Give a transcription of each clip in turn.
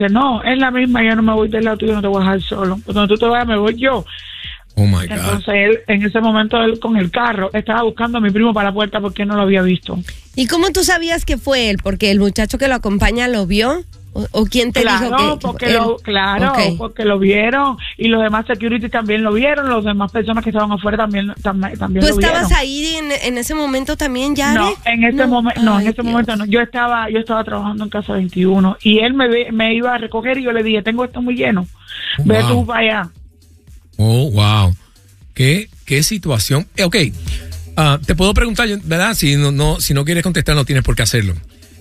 Que no, es la misma, yo no me voy del lado tuyo, no te voy a dejar solo. Cuando tú te vayas, me voy yo. Oh my God. Entonces él, en ese momento, él con el carro estaba buscando a mi primo para la puerta porque no lo había visto. ¿Y cómo tú sabías que fue él? ¿Porque el muchacho que lo acompaña lo vio? ¿O quién te dijo que porque él? Claro, porque lo vieron y los demás security también lo vieron, los demás personas que estaban afuera también lo vieron. ¿Tú estabas ahí en ese momento también, Yare? No, en ese momento no. Yo estaba trabajando en Casa 21 y él me iba a recoger y yo le dije, tengo esto muy lleno, ve tú para allá. Oh, wow. ¿Qué situación? Ok, te puedo preguntar, ¿verdad? Si no quieres contestar, no tienes por qué hacerlo.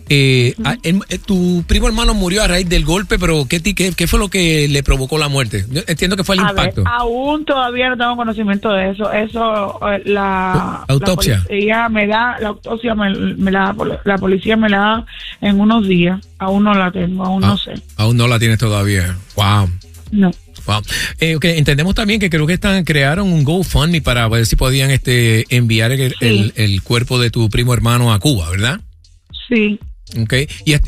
Tu primo hermano murió a raíz del golpe, pero ¿qué fue lo que le provocó la muerte? Yo entiendo que fue el impacto. Aún todavía no tengo conocimiento de eso. La autopsia. La autopsia me la da, la policía me la da en unos días. Aún no la tengo, no sé. Aún no la tienes todavía. Wow. No. Wow. Okay, entendemos también que creo que crearon un GoFundMe para ver si podían enviar el cuerpo de tu primo hermano a Cuba, ¿verdad? Sí. Okay.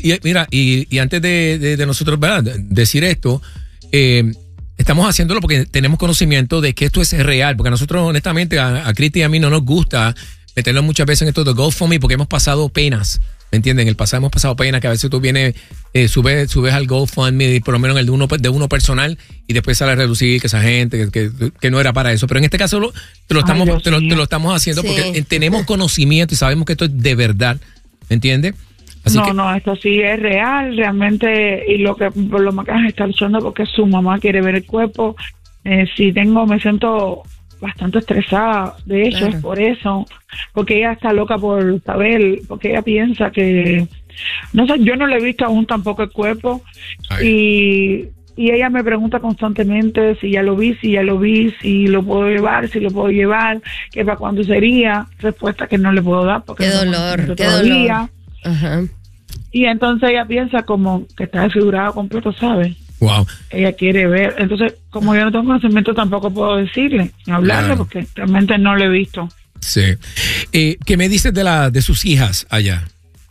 Y antes de nosotros, ¿verdad?, decir esto, estamos haciéndolo porque tenemos conocimiento de que esto es real, porque a nosotros, honestamente, a Cristi y a mí no nos gusta meternos muchas veces en esto de GoFundMe porque hemos pasado penas, ¿me entienden? En el pasado hemos pasado penas que a veces tú vienes, subes al GoFundMe, por lo menos el de uno personal, y después sale a reducir que esa gente, que no era para eso. Pero en este caso te lo estamos haciendo porque tenemos conocimiento y sabemos que esto es de verdad, ¿me entiendes? Esto sí es real, realmente, y por lo más que está luchando porque su mamá quiere ver el cuerpo. Me siento bastante estresada, de hecho, claro. Es por eso, porque ella está loca por saber, porque ella piensa que, no sé, yo no le he visto aún tampoco el cuerpo, y ella me pregunta constantemente si ya lo vi, si lo puedo llevar, que para cuándo sería, respuesta que no le puedo dar, porque qué dolor. Ajá. Y entonces ella piensa como que está desfigurado completo, ¿sabes? Wow. Ella quiere ver. Entonces, como yo no tengo conocimiento, tampoco puedo decirle, ni hablarle, porque realmente no lo he visto. Sí. ¿Qué me dices de sus hijas allá?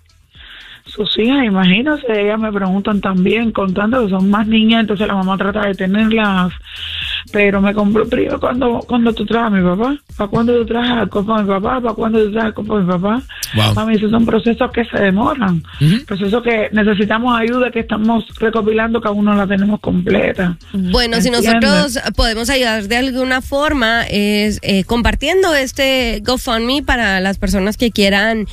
Sus hijas, imagínate, ellas me preguntan también, contando que son más niñas, entonces la mamá trata de tenerlas, pero me compró primero cuando tú traes a mi papá, ¿para cuándo tú traes al copo de mi papá? ¿Para cuándo tú traes al copo de mi papá? Wow. Mami, esos son procesos que se demoran, procesos que necesitamos ayuda, que estamos recopilando, que aún no la tenemos completa. Bueno, si nosotros podemos ayudar de alguna forma, es compartiendo este GoFundMe para las personas que quieran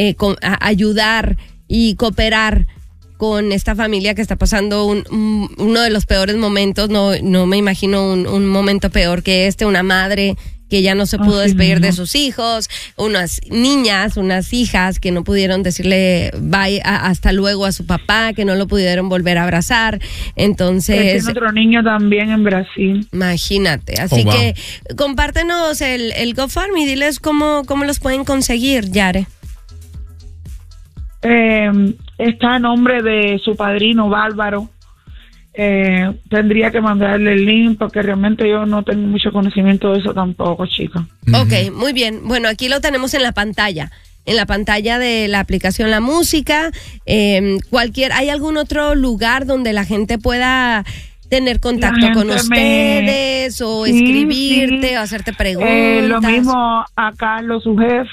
ayudar y cooperar con esta familia que está pasando uno de los peores momentos. No me imagino un momento peor que una madre que ya no se pudo despedir de sus hijos, unas niñas, unas hijas que no pudieron decirle bye hasta luego a su papá, que no lo pudieron volver a abrazar. Entonces, tiene otro niño también en Brasil. Imagínate, así que compártenos el GoFundMe y diles cómo los pueden conseguir, Yare. Está a nombre de su padrino Bárbaro. Tendría que mandarle el link porque realmente yo no tengo mucho conocimiento de eso tampoco, chica. Ok, muy bien. Bueno, aquí lo tenemos en la pantalla de la aplicación La Música. ¿Hay algún otro lugar donde la gente pueda tener contacto con ustedes o escribirte o hacerte preguntas? Lo mismo a Carlos, su jefe.